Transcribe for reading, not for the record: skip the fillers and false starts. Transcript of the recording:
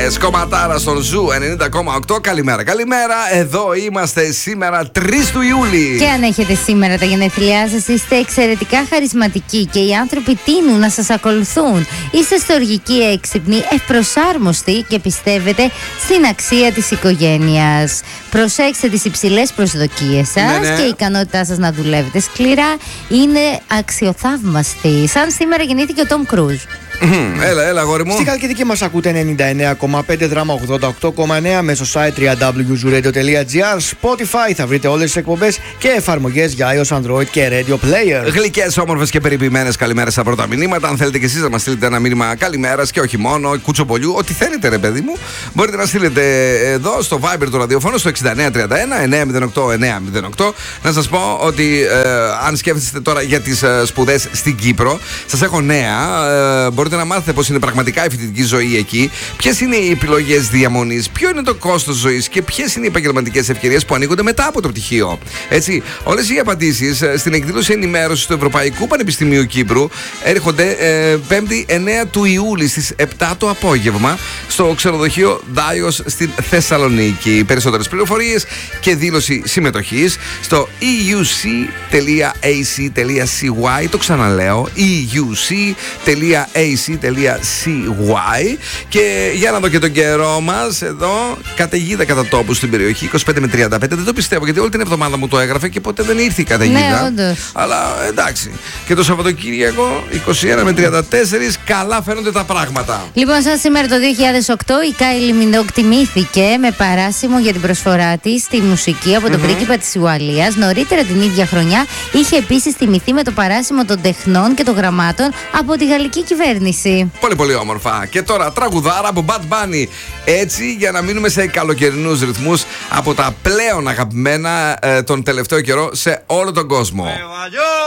Κομματάρα στον Ζου 90,8. Καλημέρα, καλημέρα. Εδώ είμαστε σήμερα 3 του Ιούλη. Και αν έχετε σήμερα τα γενέθλιά σας, είστε εξαιρετικά χαρισματικοί και οι άνθρωποι τείνουν να σας ακολουθούν. Είστε στοργικοί, έξυπνοι, ευπροσάρμοστοι και πιστεύετε στην αξία της οικογένειας. Προσέξτε τις υψηλές προσδοκίες σας και η ικανότητά σας να δουλεύετε σκληρά είναι αξιοθαύμαστη. Σαν σήμερα γεννήθηκε ο Τόμ Κρούζ. Έλα, αγόρι μου. Στη Χαλκιδική μας ακούτε 99,5, Δράμα 88,9 μέσω site www.zuradio.gr, Spotify, θα βρείτε όλες τις εκπομπές και εφαρμογές για iOS, Android και Radio Player. Γλυκές, όμορφες και περιποιημένες καλημέρες στα πρώτα μηνύματα. Αν θέλετε και εσείς να μας στείλετε ένα μήνυμα καλημέρας και όχι μόνο, κουτσοπολιού, ό,τι θέλετε, ρε παιδί μου, μπορείτε να στείλετε εδώ στο Viber του ραδιοφώνου στο 6931-908-908. Να σας πω ότι αν σκέφτεστε τώρα για τις σπουδές στην Κύπρο, σας έχω νέα. Μπορείτε να μάθετε πώς είναι πραγματικά η φοιτητική ζωή εκεί, ποιες είναι οι επιλογές διαμονής, ποιο είναι το κόστος ζωής και ποιες είναι οι επαγγελματικές ευκαιρίες που ανοίγονται μετά από το πτυχίο. Έτσι, όλες οι απαντήσεις στην εκδήλωση ενημέρωσης του Ευρωπαϊκού Πανεπιστημίου Κύπρου έρχονται 5η 9 του Ιούλη στις 7 το απόγευμα στο ξενοδοχείο Δάιος στην Θεσσαλονίκη. Περισσότερες πληροφορίες και δήλωση συμμετοχής στο euc.ac.cy. Το ξαναλέω, euc.ac.cy. Και για να δω και τον καιρό μας εδώ, καταιγίδα κατά τόπου στην περιοχή 25 με 35. Δεν το πιστεύω γιατί όλη την εβδομάδα μου το έγραφε και ποτέ δεν ήρθε η καταιγίδα. Ναι, όντως. Αλλά εντάξει. Και το Σαββατοκύριακο 21 με 34, καλά φαίνονται τα πράγματα. Λοιπόν, σαν σήμερα το 2008 η Κάιλι Μινόγκ τιμήθηκε με παράσημο για την προσφορά της στη μουσική από τον πρίγκιπα της Ουαλίας. Νωρίτερα την ίδια χρονιά είχε επίσης τιμηθεί με το παράσημο των τεχνών και των γραμμάτων από τη γαλλική κυβέρνηση. Πολύ πολύ όμορφα. Και τώρα τραγουδάρα από Bad Bunny. Έτσι για να μείνουμε σε καλοκαιρινούς ρυθμούς από τα πλέον αγαπημένα τον τελευταίο καιρό σε όλο τον κόσμο.